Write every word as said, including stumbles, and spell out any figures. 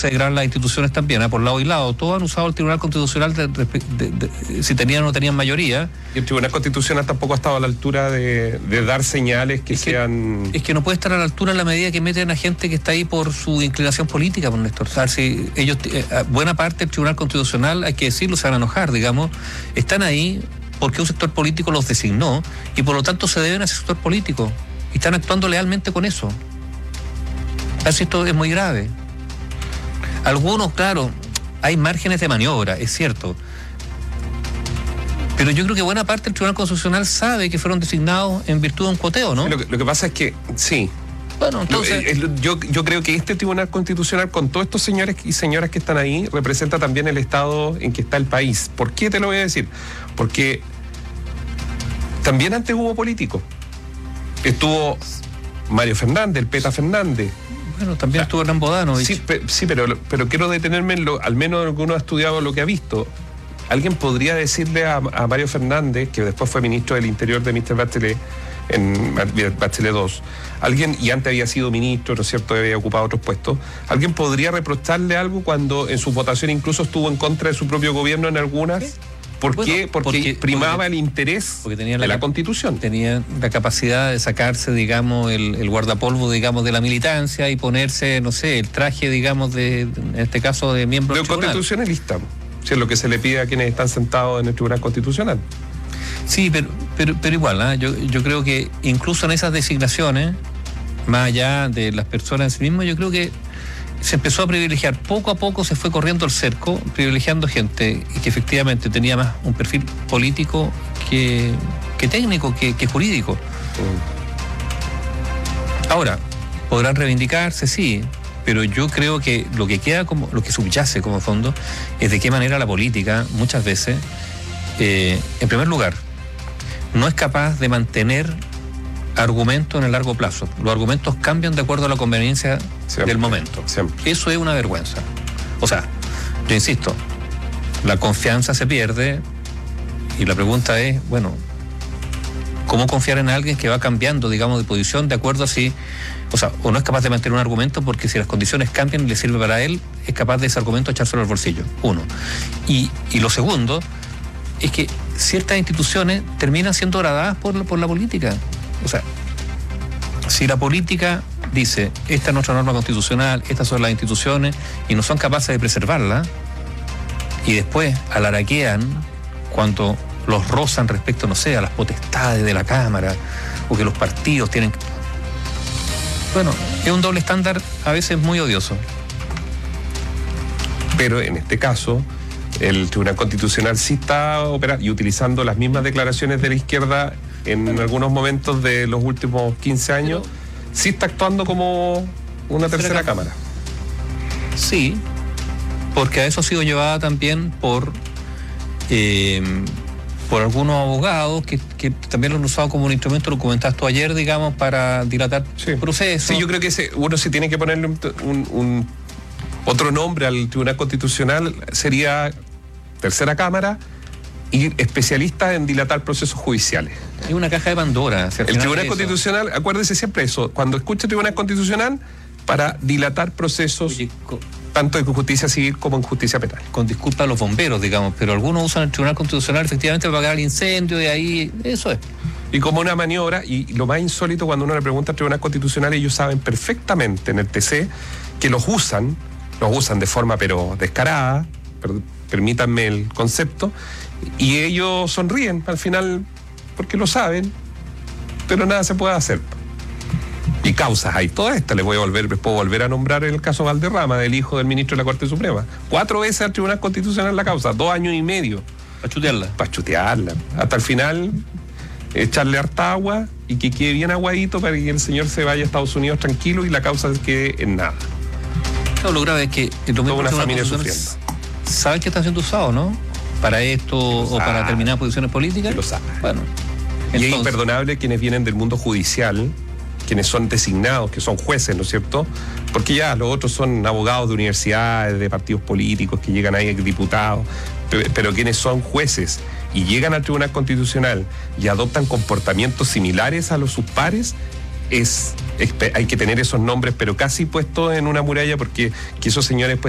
se degradan las instituciones también, ¿eh? Por lado y lado. Todos han usado el Tribunal Constitucional de, de, de, de, si tenían o no tenían mayoría. Y el Tribunal Constitucional tampoco ha estado a la altura de, de dar señales que es sean... Que, es que no puede estar a la altura en la medida que meten a gente que está ahí por su inclinación política, por Néstor. O sea, si ellos, eh, buena parte del Tribunal Constitucional, hay que decirlo, se van a enojar, digamos, están ahí porque un sector político los designó y por lo tanto se deben a ese sector político. Y están actuando lealmente con eso. Así esto es muy grave. Algunos, claro, hay márgenes de maniobra, es cierto. Pero yo creo que buena parte del Tribunal Constitucional sabe que fueron designados en virtud de un cuoteo, ¿no? Lo que, lo que pasa es que, sí. Bueno, entonces... Lo, yo, yo creo que este Tribunal Constitucional, con todos estos señores y señoras que están ahí, representa también el estado en que está el país. ¿Por qué te lo voy a decir? Porque también antes hubo políticos. Estuvo Mario Fernández, el Peta Fernández. Bueno, también estuvo Hernán Bodanovich. Sí, pe, sí pero, pero quiero detenerme en lo, al menos lo que uno ha estudiado, lo que ha visto. ¿Alguien podría decirle a, a Mario Fernández, que después fue ministro del Interior de mister Bachelet, en Bachelet dos, alguien, y antes había sido ministro, ¿no es cierto?, había ocupado otros puestos, ¿alguien podría reprocharle algo cuando en su votación incluso estuvo en contra de su propio gobierno en algunas? ¿Qué? ¿Por bueno, qué? Porque, porque primaba porque, el interés porque tenía la, de la Constitución. Tenía la capacidad de sacarse, digamos, el, el guardapolvo, digamos, de la militancia y ponerse, no sé, el traje, digamos, de, en este caso, de miembro del tribunal. Constitucionalista, si es lo que se le pide a quienes están sentados en el Tribunal Constitucional. Sí, pero, pero, pero igual, ¿eh? yo, yo creo que incluso en esas designaciones, más allá de las personas en sí mismas, yo creo que se empezó a privilegiar, poco a poco se fue corriendo el cerco, privilegiando gente que efectivamente tenía más un perfil político que, que técnico, que, que jurídico. Ahora, podrán reivindicarse, sí, pero yo creo que lo que queda como, lo que subyace como fondo, es de qué manera la política, muchas veces, eh, en primer lugar, no es capaz de mantener argumentos en el largo plazo. Los argumentos cambian de acuerdo a la conveniencia siempre, del momento. Siempre. Eso es una vergüenza. O sea, yo insisto, la confianza se pierde y la pregunta es, bueno, ¿cómo confiar en alguien que va cambiando, digamos, de posición de acuerdo a si, o sea, o no es capaz de mantener un argumento porque si las condiciones cambian y le sirve para él, es capaz de ese argumento echárselo al bolsillo? Uno. Y, y lo segundo es que ciertas instituciones terminan siendo agradadas por, por la política. O sea, si la política dice, esta es nuestra norma constitucional, estas son las instituciones, y no son capaces de preservarla, y después alaraquean cuando los rozan respecto, no sé, a las potestades de la Cámara, o que los partidos tienen... Bueno, es un doble estándar a veces muy odioso. Pero en este caso, el Tribunal Constitucional sí está operando y utilizando las mismas declaraciones de la izquierda en algunos momentos de los últimos quince años, pero sí está actuando como una tercera cámara. Sí, porque a eso ha sido llevada también por eh, por algunos abogados que, que también lo han usado como un instrumento, lo comentaste tú ayer, digamos, para dilatar sí. procesos. Sí, yo creo que ese, uno sí tiene que ponerle un, un, un otro nombre al Tribunal Constitucional, sería tercera cámara y especialistas en dilatar procesos judiciales. Es una caja de Pandora. El Tribunal Constitucional, acuérdese siempre eso, cuando escuche Tribunal Constitucional, para dilatar procesos, Oye, con, tanto en justicia civil como en justicia penal. Con disculpa a los bomberos, digamos, pero algunos usan el Tribunal Constitucional efectivamente para apagar el incendio, de ahí, eso es. Y como una maniobra, y lo más insólito cuando uno le pregunta al Tribunal Constitucional, ellos saben perfectamente en el T C que los usan, los usan de forma pero descarada, pero, permítanme el concepto, y ellos sonríen al final porque lo saben, pero nada se puede hacer. Y causas hay todas estas, les voy a volver, les puedo volver a nombrar el caso Valderrama, del hijo del ministro de la Corte Suprema. Cuatro veces al Tribunal Constitucional la causa, dos años y medio. Para chutearla. Para chutearla. Hasta el final, echarle harta agua y que quede bien aguadito para que el señor se vaya a Estados Unidos tranquilo y la causa quede en nada. No, lo grave es que lo toda una familia sufriendo. ¿Saben que está siendo usado, no? Para esto o para determinadas posiciones políticas. Lo saben. Bueno. Y entonces, es imperdonable quienes vienen del mundo judicial, quienes son designados, que son jueces, ¿no es cierto? Porque ya los otros son abogados de universidades, de partidos políticos, que llegan ahí diputados, pero, pero quienes son jueces y llegan al Tribunal Constitucional y adoptan comportamientos similares a los sus pares, es, es, hay que tener esos nombres, pero casi puestos en una muralla, porque que esos señores pues